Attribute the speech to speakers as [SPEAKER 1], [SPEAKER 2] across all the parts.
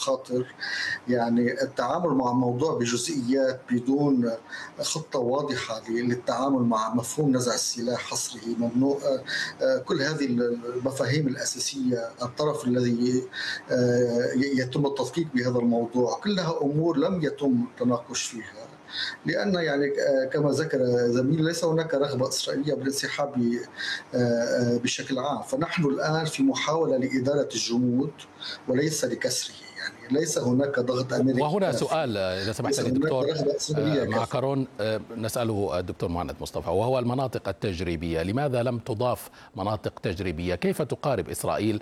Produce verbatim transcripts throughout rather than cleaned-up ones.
[SPEAKER 1] المخاطر. يعني التعامل مع الموضوع بجزئيات بدون خطة واضحة للتعامل مع مفهوم نزع السلاح حصره ممنوع. كل هذه المفاهيم الأساسية، الطرف الذي يتم التدقيق بهذا الموضوع، كلها أمور لم يتم التناقش فيها، لأن يعني كما ذكر زميل ليس هناك رغبة إسرائيلية بالانسحاب بشكل عام. فنحن الآن في محاولة لإدارة الجمود وليس لكسره. يعني ليس هناك ضغط أمريكي.
[SPEAKER 2] وهنا سؤال إذا سمحت لي دكتور معكرون نسأله الدكتور مهند مصطفى، وهو المناطق التجريبية. لماذا لم تضاف مناطق تجريبية؟ كيف تقارب إسرائيل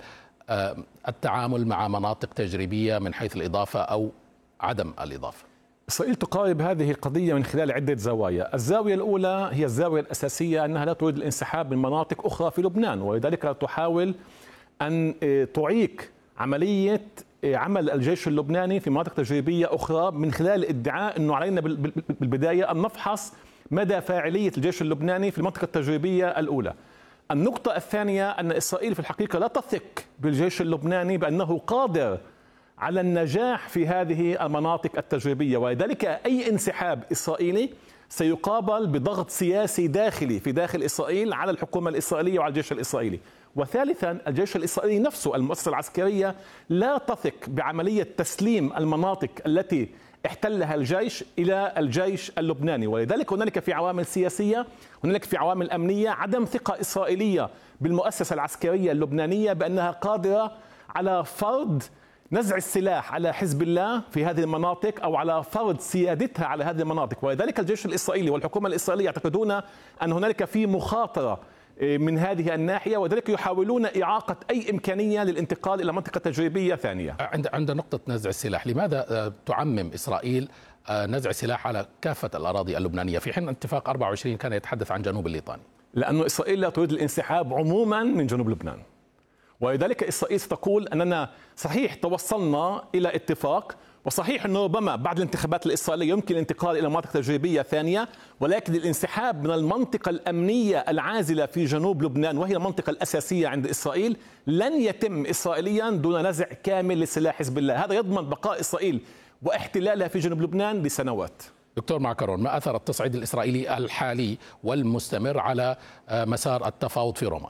[SPEAKER 2] التعامل مع مناطق تجريبية من حيث الإضافة أو عدم الإضافة؟
[SPEAKER 3] إسرائيل تقارب هذه القضية من خلال عدة زوايا. الزاوية الأولى هي الزاوية الأساسية أنها لا تريد الانسحاب من مناطق أخرى في لبنان، ولذلك تحاول أن تعيق عملية عمل الجيش اللبناني في مناطق تجريبية أخرى من خلال ادعاء أنه علينا بالبداية أن نفحص مدى فاعلية الجيش اللبناني في المنطقة التجريبية الأولى. النقطة الثانية أن إسرائيل في الحقيقة لا تثق بالجيش اللبناني بأنه قادر على النجاح في هذه المناطق التجريبية، ولذلك أي انسحاب إسرائيلي سيقابل بضغط سياسي داخلي في داخل إسرائيل على الحكومة الإسرائيلية وعلى الجيش الإسرائيلي. وثالثا الجيش الإسرائيلي نفسه، المؤسسة العسكرية، لا تثق بعملية تسليم المناطق التي احتلها الجيش إلى الجيش اللبناني، ولذلك هنالك في عوامل سياسية، هنالك في عوامل أمنية، عدم ثقة إسرائيلية بالمؤسسة العسكرية اللبنانية بأنها قادرة على فرض نزع السلاح على حزب الله في هذه المناطق أو على فرض سيادتها على هذه المناطق. ولذلك الجيش الإسرائيلي والحكومة الإسرائيلية يعتقدون أن هنالك في مخاطرة من هذه الناحية، وذلك يحاولون إعاقة أي إمكانية للانتقال إلى منطقة تجريبية ثانية.
[SPEAKER 2] عند عند نقطة نزع السلاح، لماذا تعمم إسرائيل نزع السلاح على كافة الأراضي اللبنانية في حين اتفاق أربعة وعشرين كان يتحدث عن جنوب الليطاني؟
[SPEAKER 3] لأن إسرائيل لا تريد الانسحاب عموما من جنوب لبنان، ولذلك إسرائيل ستقول أننا صحيح توصلنا إلى اتفاق، وصحيح أنه ربما بعد الانتخابات الإسرائيلية يمكن الانتقال إلى مناطق تجريبية ثانية، ولكن الانسحاب من المنطقة الأمنية العازلة في جنوب لبنان وهي المنطقة الأساسية عند إسرائيل لن يتم إسرائيليا دون نزع كامل لسلاح حزب الله. هذا يضمن بقاء إسرائيل واحتلالها في جنوب لبنان لسنوات.
[SPEAKER 2] دكتور معكرون، ما أثر التصعيد الإسرائيلي الحالي والمستمر على مسار التفاوض في روما؟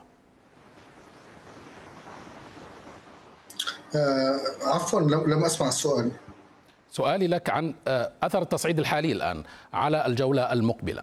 [SPEAKER 1] آه عفوا لم أسمع السؤال.
[SPEAKER 2] سؤالي لك عن أثر التصعيد الحالي الآن على الجولة المقبلة.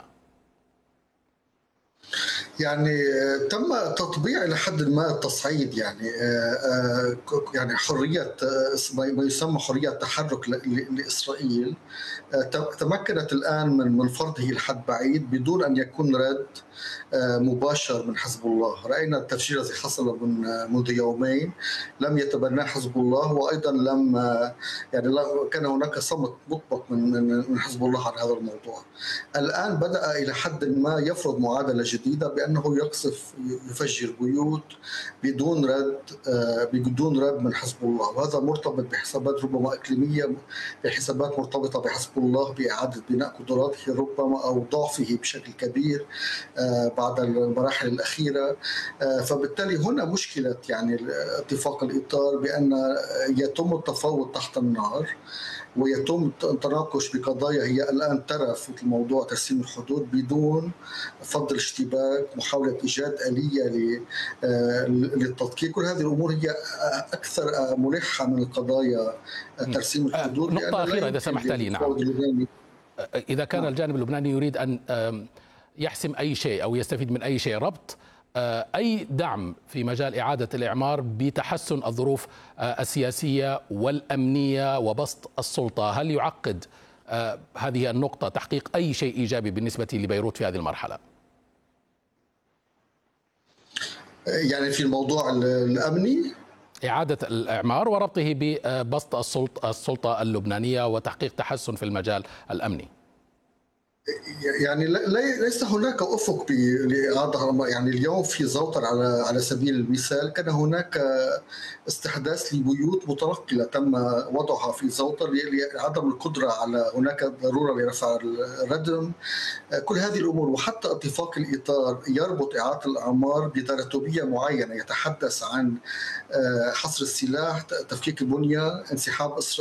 [SPEAKER 1] يعني تم تطبيع إلى حد ما التصعيد، يعني يعني حرية ما يسمى حرية تحرك لإسرائيل تمكنت الآن من من فرضه لحد بعيد بدون أن يكون رد مباشر من حزب الله. رأينا التفجير الذي حصل من منذ يومين لم يتبناه حزب الله، وأيضا لم يعني كان هناك صمت مطبق من من حزب الله عن هذا الموضوع. الآن بدأ إلى حد ما يفرض معادلة جديدة بأنه يقصف يفجر بيوت بدون رد بدون رد من حزب الله، وهذا مرتبط بحسابات ربما إقليمية، بحسابات مرتبطة بحزب الله بإعادة بناء قدراته ربما أو ضعفه بشكل كبير بعد المراحل الأخيرة. فبالتالي هنا مشكلة يعني اتفاق الإطار بأن يتم التفاوض تحت النار ويتم التناقش بقضايا هي الآن ترف مثل موضوع ترسيم الحدود بدون فض الاشتباك، محاولة إيجاد آلية للتدقيق. كل هذه الأمور هي أكثر ملحة من القضايا ترسيم الحدود.
[SPEAKER 2] نقطة أخيرة إذا سمحت لي. نعم، إذا كان الجانب اللبناني يريد أن يحسم أي شيء أو يستفيد من أي شيء، ربط أي دعم في مجال إعادة الإعمار بتحسن الظروف السياسية والأمنية وبسط السلطة، هل يعقد هذه النقطة تحقيق أي شيء إيجابي بالنسبة لبيروت في هذه المرحلة؟
[SPEAKER 1] يعني في الموضوع الأمني
[SPEAKER 2] إعادة الإعمار وربطه ببسط السلطة اللبنانية وتحقيق تحسن في المجال الأمني.
[SPEAKER 1] يعني ليس هناك افق لإعادة. يعني اليوم في زوطر على على سبيل المثال كان هناك استحداث لبيوت متنقله تم وضعها في زوطر لعدم القدره على، هناك ضروره لرفع الردم. كل هذه الامور، وحتى اتفاق الاطار يربط اعاده الاعمار بتراتبيه معينه يتحدث عن حصر السلاح، تفكيك البنيه، انسحاب اسرائيل.